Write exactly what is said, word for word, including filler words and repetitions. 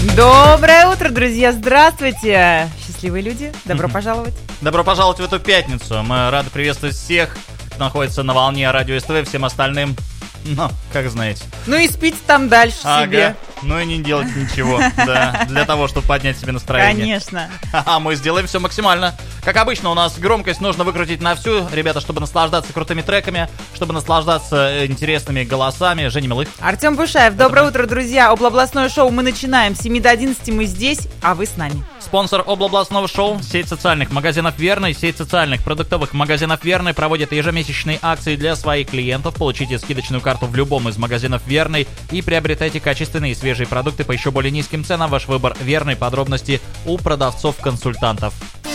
Доброе утро, друзья, здравствуйте! Счастливые люди, добро пожаловать. Добро пожаловать в эту пятницу. Мы рады приветствовать всех, кто находится на волне радио СТВ, всем остальным, ну, как знаете. Ну и спите там дальше ага. себе. Ну и не делать ничего, да, для того, чтобы поднять себе настроение. Конечно. А мы сделаем все максимально. Как обычно, у нас громкость нужно выкрутить на всю, ребята, чтобы наслаждаться крутыми треками, чтобы наслаждаться интересными голосами. Женя Милых. Артем Бушаев. Доброе утро, друзья. Облабластное шоу мы начинаем. С семи до одиннадцати мы здесь, а вы с нами. Спонсор облабластного шоу — сеть социальных магазинов «Верный». Сеть социальных продуктовых магазинов «Верный» проводит ежемесячные акции для своих клиентов. Получите скидочную карту в любом из магазинов «Верный» и приобретайте качественные и свежие продукты по еще более низким ценам. Ваш выбор «Верный». Подробности у продавцов-консультантов.